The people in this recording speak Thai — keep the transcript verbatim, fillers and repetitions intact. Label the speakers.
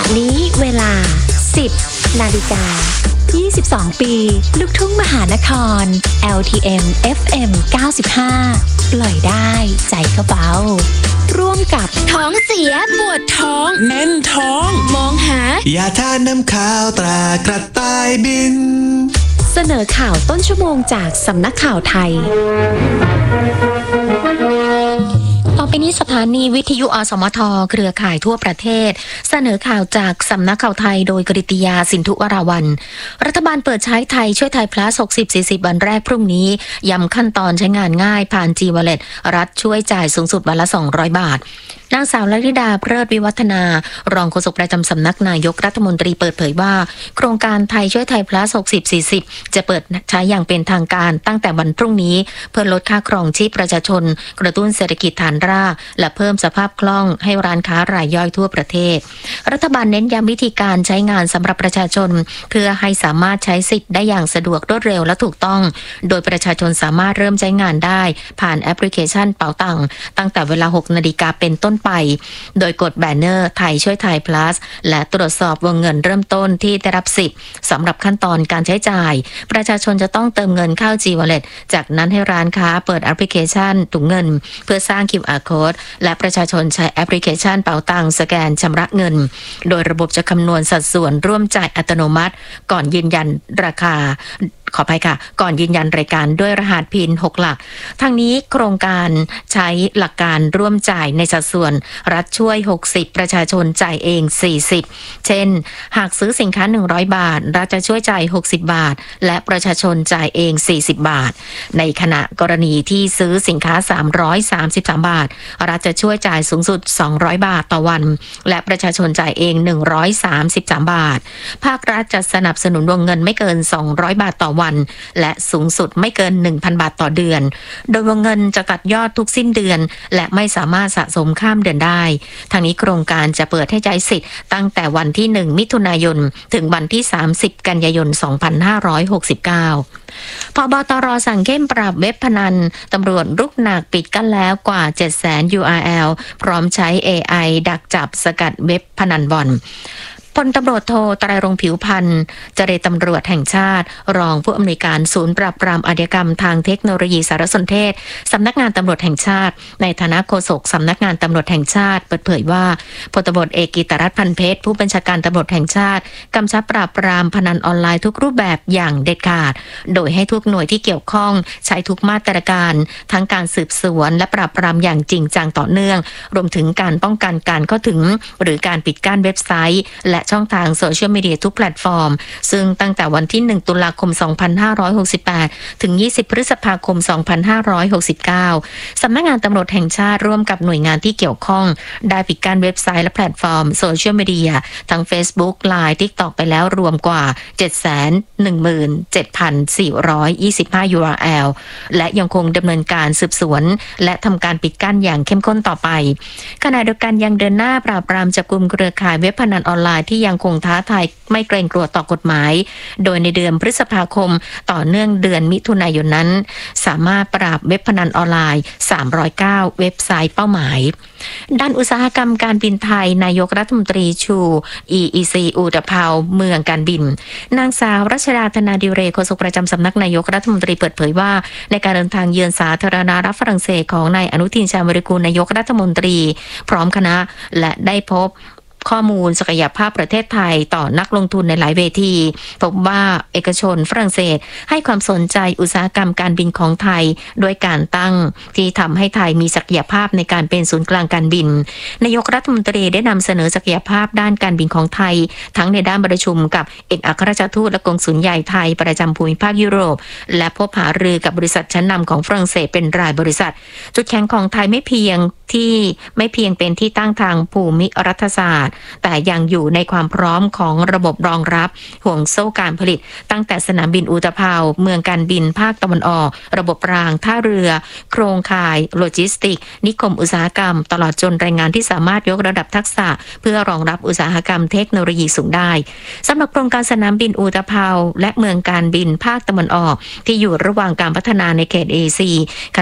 Speaker 1: ะนี้เวลา สิบ นาฬิกา ยี่สิบสอง ปีลูกทุ่งมหานคร แอล ที เอ็ม เอฟ เอ็ม เก้าสิบห้า ปล่อยได้ใจก็เบาร่วมกับ
Speaker 2: ท้องเสียปวดท้อง
Speaker 3: แน่นท้อง
Speaker 2: มองหาย
Speaker 3: าทานน้ำข้าวตรากระต่ายบิน
Speaker 1: เสนอข่าวต้นชั่วโมงจากสำนักข่าวไทยต่อไปนี้สถานีวิทยุอสมทเครือข่ายทั่วประเทศเสนอข่าวจากสำนักข่าวไทยโดยกฤติยาสินธุวราวัลย์รัฐบาลเปิดใช้ไทยช่วยไทย plus หกสิบ สี่สิบ วันแรกพรุ่งนี้ย้ำขั้นตอนใช้งานง่ายผ่าน G-Wallet รัฐช่วยจ่ายสูงสุดวันละสองร้อยบาทนางสาวลัทธิดาเพลิดวิวัฒนารองโฆษกประจำสำนักนายกรัฐมนตรีเปิดเผยว่าโครงการไทยช่วยไทย plus หกสิบ สี่สิบ จะเปิดใช้อย่างเป็นทางการตั้งแต่วันพรุ่งนี้เพื่อลดค่าครองชีพประชาชนกระตุ้นเศรษฐกิจฐานรากและเพิ่มสภาพคล่องให้ร้านค้ารายย่อยทั่วประเทศรัฐบาลเน้นย้ำวิธีการใช้งานสำหรับประชาชนเพื่อให้สามารถใช้สิทธิ์ได้อย่างสะดวกรวดเร็วและถูกต้องโดยประชาชนสามารถเริ่มใช้งานได้ผ่านแอปพลิเคชันเป๋าตังค์ตั้งแต่เวลา หก นาฬิกาเป็นต้นไปโดยกดแบนเนอร์ไทยช่วยไทย plus และตรวจสอบวงเงินเริ่มต้นที่ได้รับสิทธิ์สำหรับขั้นตอนการใช้จ่ายประชาชนจะต้องเติมเงินเข้า G-Wallet จากนั้นให้ร้านค้าเปิดแอปพลิเคชันถุงเงินเพื่อสร้าง คิว อาร์ Code และประชาชนใช้แอปพลิเคชันเป๋าตังค์สแกนชำระเงินโดยระบบจะคำนวณสัดส่วนร่วมจ่ายอัตโนมัติก่อนยืนยันราคาขออภัยค่ะก่อนยืนยันรายการด้วยรหัสพินหกหลักทางนี้โครงการใช้หลักการร่วมจ่ายในสัดส่วนรัฐช่วยหกสิบประชาชนจ่ายเองสี่สิบเช่นหากซื้อสินค้าหนึ่งร้อยบาทรัฐจะช่วยจ่ายหกสิบบาทและประชาชนจ่ายเองสี่สิบบาทในขณะกรณีที่ซื้อสินค้าสามร้อยสามสิบสามบาทรัฐจะช่วยจ่ายสูงสุดสองร้อยบาทต่อวันและประชาชนจ่ายเองหนึ่งร้อยสามสิบสามบาทภาครัฐจะสนับสนุนวงเงินไม่เกินสองร้อยบาทต่อวันและสูงสุดไม่เกิน หนึ่งพัน บาทต่อเดือนโดยวงเงินจะตัดยอดทุกสิ้นเดือนและไม่สามารถสะสมข้ามเดือนได้ทางนี้โครงการจะเปิดให้ใช้สิทธิ์ตั้งแต่วันที่หนึ่งมิถุนายนถึงวันที่สามสิบกันยายนสองพันห้าร้อยหกสิบเก้าผบ.ตร.สั่งเข้มปราบเว็บพนันตำรวจรุกหนักปิดกั้นแล้วกว่า เจ็ดแสน ยู อาร์ แอล พร้อมใช้ เอ ไอ ดักจับสกัดเว็บพนันบ่อนพลตำรวจโทไตรรงค์ผิวพรรณเจรตำรวจแห่งชาติรองผู้อำนวยการศูนย์ปราบปรามอาชญากรรมทางเทคโนโลยีสารสนเทศสำนักงานตำรวจแห่งชาติในฐานะโฆษกสำนักงานตำรวจแห่งชาติเปิดเผยว่าพลตำรวจเอกกิตติรัตน์พันเพชรผู้บัญชาการตำรวจแห่งชาติกำชับปราบปรามพนันออนไลน์ทุกรูปแบบอย่างเด็ดขาดโดยให้ทุกหน่วยที่เกี่ยวข้องใช้ทุกมาตรการทั้งการสืบสวนและปราบปรามอย่างจริงจังต่อเนื่องรวมถึงการป้องกันการเข้าถึงหรือการปิดกั้นเว็บไซต์และช่องทางโซเชียลมีเดียทุกแพลตฟอร์มซึ่งตั้งแต่วันที่หนึ่งตุลาคมสองพันห้าร้อยหกสิบแปดถึงยี่สิบพฤษภาคมสองพันห้าร้อยหกสิบเก้าสำนักงานตำรวจแห่งชาติร่วมกับหน่วยงานที่เกี่ยวข้องได้ปิดกั้นเว็บไซต์และแพลตฟอร์มโซเชียลมีเดียทั้ง Facebook ไลน์ TikTok ไปแล้วรวมกว่า เจ็ดแสนหนึ่งหมื่นเจ็ดพันสี่ร้อยยี่สิบห้า ยู อาร์ แอล และยังคงดำเนินการสืบสวนและทำการปิดกั้นอย่างเข้มข้นต่อไปขณะเดียวกันยังเดินหน้าปราบปรามจับกุมเครือข่ายเว็บพนันออนไลน์ที่ยังคงท้าทายไม่เกรงกลัวต่อกฎหมายโดยในเดือนพฤษภาคมต่อเนื่องเดือนมิถุนายนนั้นสามารถปราบเว็บพนันออนไลน์สามร้อยเก้าเว็บไซต์เป้าหมายด้านอุตสาหกรรมการบินไทยนายกรัฐมนตรีชู อี อี ซี อุตภาวเมืองการบินนางสาวรัชดาธนาดิเรกโฆษกประจำสำนักนายกรัฐมนตรีเปิดเผยว่าในการเดินทางเยือนสาธารณรัฐฝรั่งเศสของนายอนุทินชาญวิรากูลนายกรัฐมนตรีพร้อมคณะและได้พบข้อมูลศักยภาพประเทศไทยต่อนักลงทุนในหลายเวทีพบว่าเอกชนฝรั่งเศสให้ความสนใจอุตสาหกรรมการบินของไทยโดยการตั้งที่ทำให้ไทยมีศักยภาพในการเป็นศูนย์กลางการบินนายกรัฐมนตรีได้นำเสนอศักยภาพด้านการบินของไทยทั้งในด้านประชุมกับเอกอัครราชทูตและกงสุลใหญ่ไทยประจำภูมิภาคยุโรปและพบหารือกับบริษัทชั้นนำของฝรั่งเศสเป็นรายบริษัทจุดแข็งของไทยไม่เพียงที่ไม่เพียงเป็นที่ตั้งทางภูมิรัฐศาสตร์แต่ยังอยู่ในความพร้อมของระบบรองรับห่วงโซ่การผลิตตั้งแต่สนามบินอุตภาวเมืองการบินภาคตะวันออกระบบรางท่าเรือโครงข่ายโลจิสติกนิคมอุตสาหกรรมตลอดจนแรงงานที่สามารถยกระดับทักษะเพื่อรองรับอุตสาหกรรมเทคโนโลยีสูงได้สำหรับโครงการสนามบินอุตภาวและเมืองการบินภาคตะวันออกที่อยู่ระหว่างการพัฒนาในเขต เอ ซี